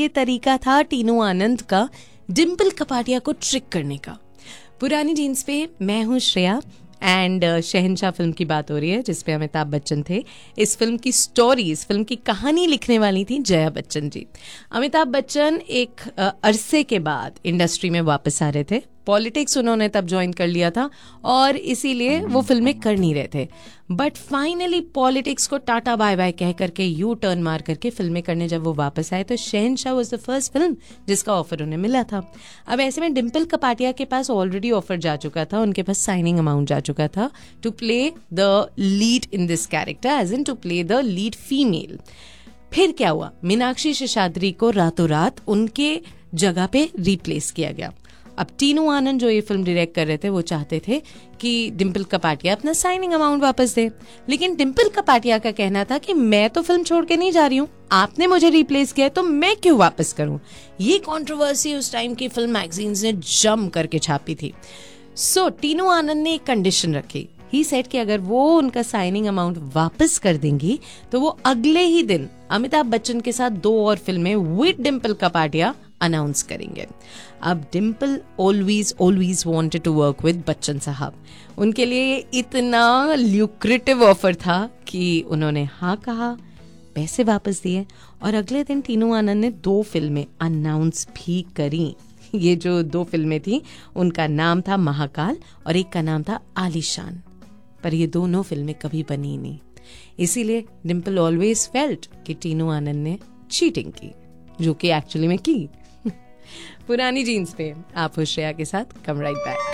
ये तरीका था टीनू आनंद का डिम्पल कपाड़िया को ट्रिक करने का। पुरानी जीन्स पे मैं हूँ श्रेया एंड शहंशाह फिल्म की बात हो रही है जिसपे अमिताभ बच्चन थे। इस फिल्म की स्टोरी, इस फिल्म की कहानी लिखने वाली थी जया बच्चन जी। अमिताभ बच्चन एक अरसे के बाद इंडस्ट्री में वापस आ रहे थे। पॉलिटिक्स उन्होंने तब ज्वाइन कर लिया था और इसीलिए वो फिल्में कर नहीं रहे थे। बट फाइनली पॉलिटिक्स को टाटा बाय बाय कह करके यू टर्न मार करके फिल्में करने जब वो वापस आए तो शहंशाह वाज द फर्स्ट फिल्म जिसका ऑफर उन्हें मिला था। अब ऐसे में डिम्पल कपाड़िया के पास ऑलरेडी ऑफर जा चुका था, उनके पास साइनिंग अमाउंट जा चुका था to play the lead in this character, as in to play the lead female. फिर क्या हुआ, मीनाक्षी शेषाद्री को रातों रात उनके जगह पे रिप्लेस किया गया। अब टीनू आनंद जो ये फिल्म डायरेक्ट कर रहे थे वो चाहते थे कि डिम्पल कपाड़िया अपना साइनिंग अमाउंट वापस दे, लेकिन डिम्पल कपाड़िया का कहना था कि मैं तो फिल्म छोड़ के नहीं जा रही हूँ, आपने मुझे रिप्लेस किया है तो मैं क्यों वापस करूँ। ये कंट्रोवर्सी उस टाइम की फिल्म मैगजीन्स ने जम करके छापी थी। सो टीनू आनंद ने एक कंडीशन रखी। ही सेड कि अगर वो उनका साइनिंग अमाउंट वापस कर देंगी तो वो अगले ही दिन अमिताभ बच्चन के साथ 2 और फिल्में विद डिम्पल कपाड़िया अनाउंस करेंगे। अब Dimple always wanted to work with Bachchan साहब। उनके लिए इतना ल्यूक्रेटिव ऑफर था कि उन्होंने हाँ कहा, पैसे वापस दिए और अगले दिन टीनू आनंद ने 2 फिल्में अनाउंस भी करी। ये जो 2 फिल्में थी उनका नाम था महाकाल और एक का नाम था आलीशान, पर ये दोनों फिल्में कभी बनी नहीं। इसीलिए डिम्पल ऑलवेज फेल्ट कि टीनू आनंद ने चीटिंग की, जो कि एक्चुअली में की। पुरानी जीन्स पे आप श्रेया के साथ कम राइट बैक।